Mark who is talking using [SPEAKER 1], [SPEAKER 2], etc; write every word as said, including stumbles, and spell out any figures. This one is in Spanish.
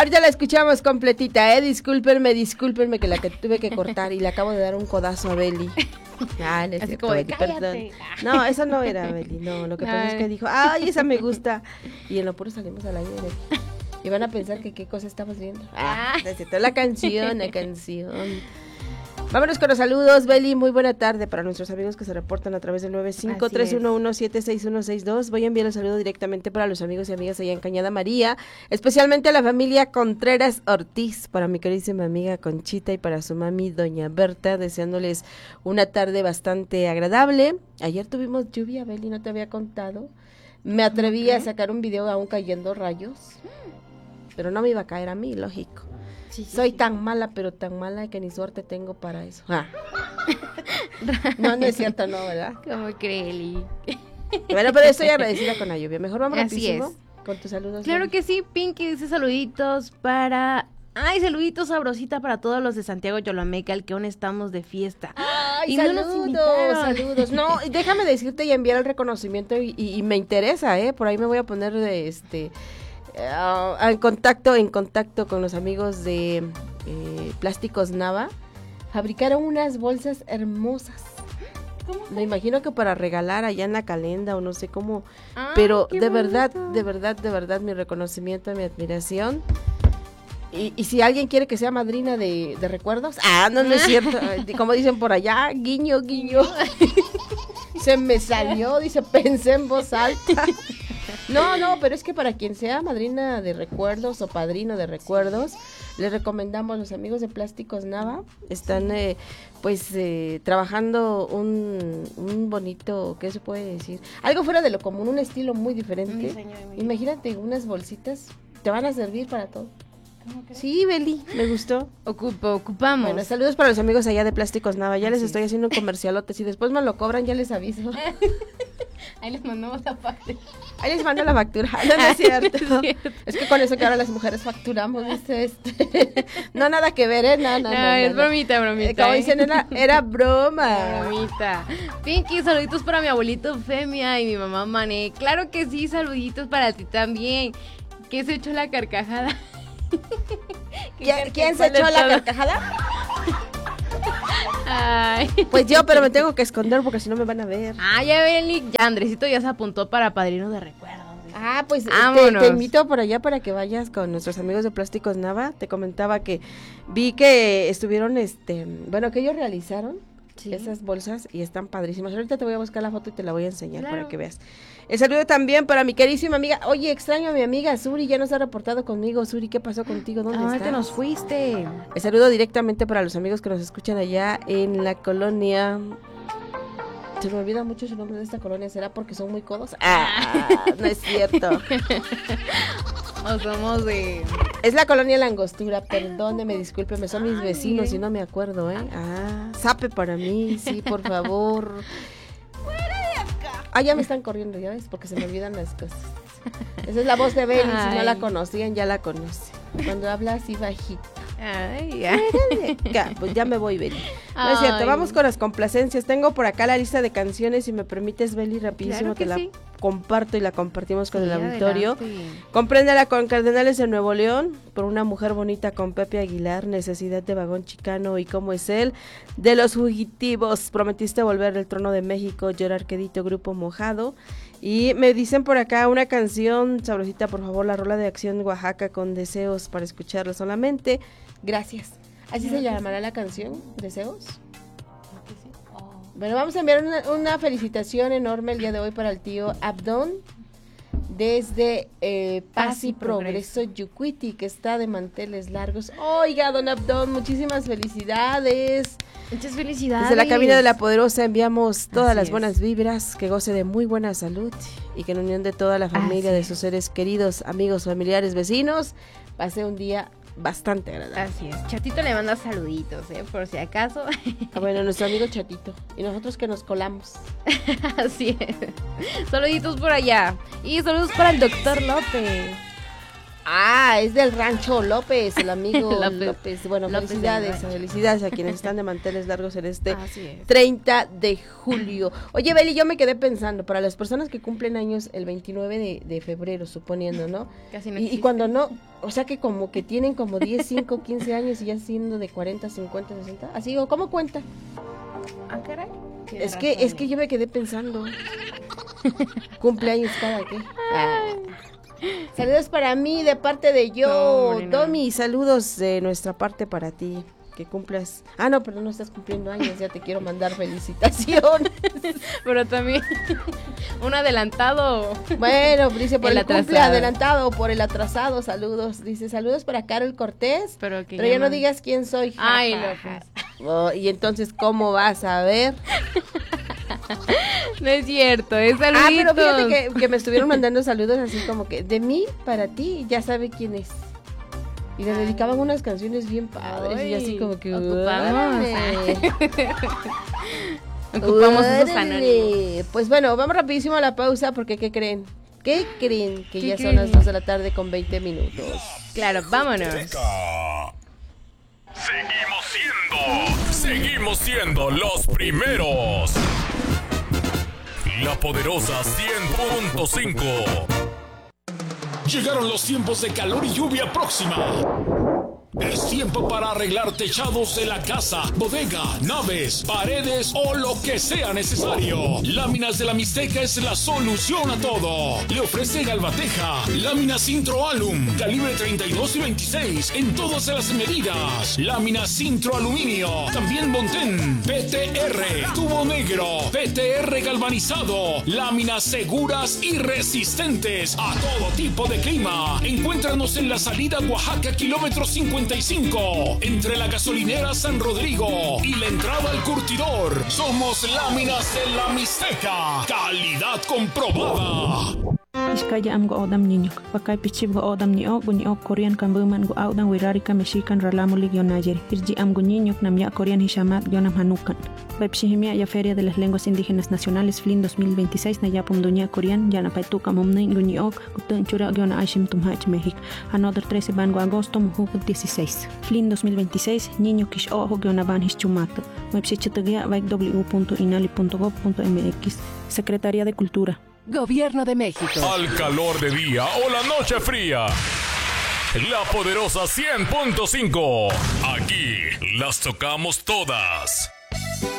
[SPEAKER 1] Ahorita la escuchamos completita, ¿eh? Discúlpenme, discúlpenme que la que tuve que cortar y le acabo de dar un codazo a Beli. Ah, no es
[SPEAKER 2] Así
[SPEAKER 1] cierto,
[SPEAKER 2] como de,
[SPEAKER 1] Beli,
[SPEAKER 2] "Cállate".
[SPEAKER 1] perdón. No, esa no era Beli, no, lo que pasa es que dijo, ay, esa me gusta. Y en lo puro salimos al aire. Y van a pensar que qué cosa estamos viendo. Ah, no es cierto, la canción, la canción. Vámonos con los saludos, Beli, muy buena tarde para nuestros amigos que se reportan a través del nueve cinco, tres uno uno, siete seis uno seis dos. Voy a enviar el saludo directamente para los amigos y amigas allá en Cañada María, especialmente a la familia Contreras Ortiz, para mi queridísima amiga Conchita y para su mami Doña Berta, deseándoles una tarde bastante agradable. Ayer tuvimos lluvia, Beli, no te había contado. Me atreví okay. a sacar un video aún cayendo rayos, pero no me iba a caer a mí, lógico. Sí, sí, Soy sí. tan mala, pero tan mala que ni suerte tengo para eso. Ah. No, no es cierto, no, ¿verdad?
[SPEAKER 2] ¿Cómo cree, Eli?
[SPEAKER 1] Bueno, pero estoy agradecida con la lluvia. Mejor vamos
[SPEAKER 2] Así
[SPEAKER 1] rapidísimo
[SPEAKER 2] es.
[SPEAKER 1] con tus saludos.
[SPEAKER 2] Claro
[SPEAKER 1] Beli.
[SPEAKER 2] que sí, Pinky dice saluditos para... Ay, saluditos sabrosita para todos los de Santiago Yolomeca, el que aún estamos de fiesta.
[SPEAKER 1] Ay,
[SPEAKER 2] y
[SPEAKER 1] saludos,
[SPEAKER 2] no
[SPEAKER 1] saludos. No, déjame decirte y enviar el reconocimiento y, y, y me interesa, ¿eh? Por ahí me voy a poner de este... Uh, en contacto en contacto con los amigos de eh, Plásticos Nava. Fabricaron unas bolsas hermosas. Me imagino que para regalar allá en la calenda o no sé cómo, ay, pero de bonito. verdad, de verdad, de verdad mi reconocimiento, mi admiración. Y, y si alguien quiere que sea madrina de, de recuerdos, ah, no, no es cierto, como dicen por allá, guiño, guiño. Se me salió, dice, pensé en voz alta. No, no, pero es que para quien sea madrina de recuerdos o padrino de recuerdos, les recomendamos, los amigos de Plásticos Nava, están eh, pues eh, trabajando un, un bonito, ¿qué se puede decir? Algo fuera de lo común, un estilo muy diferente. Un diseño muy Imagínate, unas bolsitas, te van a servir para todo. Sí, Beli, me gustó.
[SPEAKER 2] Ocupo, ocupamos.
[SPEAKER 1] Bueno, saludos para los amigos allá de Plásticos Nava. Ya Así les estoy
[SPEAKER 2] es.
[SPEAKER 1] haciendo un comercialote. Si después me lo cobran, ya les aviso.
[SPEAKER 2] Ahí les mandamos la factura.
[SPEAKER 1] Ahí les mando la factura. No, no es cierto. Es, cierto. Es que con eso que ahora las mujeres facturamos, ¿viste? Este. No, nada que ver, ¿eh? No, no, no.
[SPEAKER 2] No,
[SPEAKER 1] no
[SPEAKER 2] es
[SPEAKER 1] no.
[SPEAKER 2] bromita, bromita.
[SPEAKER 1] Eh, como dicen, era, era broma.
[SPEAKER 2] Bromita. Pinky, saluditos para mi abuelito Femia y mi mamá Mané. Claro que sí, saluditos para ti también. ¿Qué se echó la carcajada?
[SPEAKER 1] ¿Quién, ¿quién se echó la todo? carcajada?
[SPEAKER 2] Ay.
[SPEAKER 1] Pues yo, pero me tengo que esconder porque si no me van a ver.
[SPEAKER 2] Ah, ya ven, ya Andresito ya se apuntó para padrino de recuerdos.
[SPEAKER 1] Ah, pues te, te invito por allá para que vayas con nuestros amigos de Plásticos Nava. Te comentaba que vi que estuvieron, este, bueno, que ellos realizaron sí. esas bolsas y están padrísimas. Ahorita te voy a buscar la foto y te la voy a enseñar claro. para que veas. El saludo también para mi queridísima amiga. Oye, extraño a mi amiga Suri, ya no se ha reportado conmigo. Suri, ¿qué pasó contigo? ¿Dónde
[SPEAKER 2] ¿Dónde
[SPEAKER 1] estás?
[SPEAKER 2] te nos fuiste?
[SPEAKER 1] El saludo directamente para los amigos que nos escuchan allá en la colonia. Se me olvida mucho su nombre de esta colonia. ¿Será porque son muy codos? Ah, no es cierto.
[SPEAKER 2] O somos de...
[SPEAKER 1] Es la colonia La Angostura, perdóneme, discúlpeme, son mis vecinos y no me acuerdo, ¿eh? Ah, sape para mí, sí, por favor. Ah, ya me están corriendo, ¿ya ves? Porque se me olvidan las cosas. Esa es la voz de Beli, si no la conocían, ya la conocen. Cuando habla así bajito.
[SPEAKER 2] Ay, ya.
[SPEAKER 1] ya. Pues ya me voy, Beli. No es cierto, vamos con las complacencias. Tengo por acá la lista de canciones, si me permites, Beli, rapidísimo, claro que te sí. la comparto y la compartimos con sí, el auditorio. Adelante. Compréndela con Cardenales de Nuevo León, por una mujer bonita con Pepe Aguilar, Necesidad de Vagón Chicano y Cómo es él, de Los Fugitivos, Prometiste Volver del Trono de México, Llorar Quedito, Grupo Mojado. Y me dicen por acá una canción sabrosita, por favor, la rola de Acción Oaxaca con Deseos para escucharla solamente. Gracias. ¿Así se llamará la canción? ¿Deseos? Sí. Oh. Bueno, vamos a enviar una, una felicitación enorme el día de hoy para el tío Abdón desde eh, Paz y Progreso, Yucuiti, que está de manteles largos. Oiga, don Abdón, muchísimas felicidades.
[SPEAKER 2] Muchas felicidades.
[SPEAKER 1] Desde la cabina de La Poderosa enviamos todas
[SPEAKER 2] Así
[SPEAKER 1] las
[SPEAKER 2] es.
[SPEAKER 1] buenas vibras, que goce de muy buena salud y que en unión de toda la familia,
[SPEAKER 2] Así
[SPEAKER 1] de
[SPEAKER 2] es.
[SPEAKER 1] sus seres queridos, amigos, familiares, vecinos, pase un día bastante agradable.
[SPEAKER 2] Así es. Chatito le manda saluditos, ¿eh? Por si acaso.
[SPEAKER 1] Ah, bueno, nuestro amigo Chatito. Y nosotros que nos colamos.
[SPEAKER 2] Así es. Saluditos por allá. Y saludos para el doctor López.
[SPEAKER 1] Ah, es del Rancho López, el amigo
[SPEAKER 2] López.
[SPEAKER 1] López. Bueno,
[SPEAKER 2] López
[SPEAKER 1] felicidades,
[SPEAKER 2] del-
[SPEAKER 1] felicidades a quienes están de manteles largos en este
[SPEAKER 2] Así es.
[SPEAKER 1] treinta de julio. Oye, Beli, yo me quedé pensando, para las personas que cumplen años el veintinueve de, de febrero, suponiendo, ¿no?
[SPEAKER 2] Casi no
[SPEAKER 1] Y, y
[SPEAKER 2] existe.
[SPEAKER 1] cuando no, o sea que como que tienen como diez, cinco, quince años y ya siendo de cuarenta, cincuenta, sesenta, así, o ¿cómo cuenta?
[SPEAKER 2] Ah, caray.
[SPEAKER 1] Es que, es que yo me quedé pensando. Cumpleaños cada que. Ah. Saludos para mí de parte de
[SPEAKER 2] No,
[SPEAKER 1] yo,
[SPEAKER 2] hombre, no.
[SPEAKER 1] Domi, saludos de nuestra parte para ti. Que cumplas. Ah, no, pero no estás cumpliendo años, ya te quiero mandar felicitaciones.
[SPEAKER 2] Pero también un adelantado.
[SPEAKER 1] Bueno, dice por
[SPEAKER 2] El
[SPEAKER 1] el, cumple
[SPEAKER 2] atrasado.
[SPEAKER 1] adelantado, por el atrasado, saludos. Dice saludos para Carol Cortés.
[SPEAKER 2] Pero, que
[SPEAKER 1] Pero ya no
[SPEAKER 2] llaman-
[SPEAKER 1] digas quién soy. ja,
[SPEAKER 2] Ay,
[SPEAKER 1] ja,
[SPEAKER 2] no,
[SPEAKER 1] ja. Oh, y entonces, ¿cómo vas a ver?
[SPEAKER 2] No es cierto, es
[SPEAKER 1] Ah,
[SPEAKER 2] saluditos.
[SPEAKER 1] pero fíjate que, que me estuvieron mandando saludos así como que de mí para ti, ya sabe quién es. Y le dedicaban unas canciones bien padres y así
[SPEAKER 2] Ay,
[SPEAKER 1] como que
[SPEAKER 2] ocupamos.
[SPEAKER 1] órale.
[SPEAKER 2] Ocupamos esos
[SPEAKER 1] Órale.
[SPEAKER 2] anónimos.
[SPEAKER 1] Pues bueno, vamos rapidísimo a la pausa porque ¿qué creen? ¿Qué creen? Que
[SPEAKER 2] ¿Qué
[SPEAKER 1] ya son
[SPEAKER 2] creen?
[SPEAKER 1] las dos de la tarde con veinte minutos.
[SPEAKER 2] Claro, vámonos.
[SPEAKER 3] Seguimos siendo, seguimos siendo los primeros. La poderosa cien punto cinco.
[SPEAKER 4] Llegaron los tiempos de calor y lluvia próxima. Es tiempo para arreglar techados de la casa, bodega, naves, paredes o lo que sea necesario. Láminas de la Mixteca es la solución a todo. Le ofrece Galvateja, láminas Intro-Alum, calibre treinta y dos y veintiséis en todas las medidas. Láminas Intro-Aluminio, también Montén, P T R, tubo negro, P T R galvanizado, láminas seguras y resistentes a todo tipo de clima. Encuéntranos en la salida Oaxaca, kilómetro cincuenta y cinco, entre la gasolinera San Rodrigo y la entrada al curtidor. Somos Láminas de la Mixteca, calidad comprobada.
[SPEAKER 5] Iskaya am go odam ninyok. Pakai pichib go odam ni ok bunyi ok Korean kan buman go audan wirarika meshikan ralamulig yon ayer. Irji am go ninyok nam ya Korean hishamat yonam hanukan. Baipshihimia ya Feria de las Lenguas Indígenas Nacionales F L I N dos mil veintiséis na yapum dunya Korean yana paituka momne bunyi ok gutun chura yona aishim tumhach México. Another trece ban go agosto muhuk dieciséis. F L I N dos mil veintiséis niño kish ojo yona ban hischumato. Baipshichitagia baik w punto inali punto gov punto m x. Secretaría de Cultura.
[SPEAKER 6] Gobierno de México.
[SPEAKER 3] Al calor de día o la noche fría. La poderosa cien punto cinco. Aquí las tocamos todas.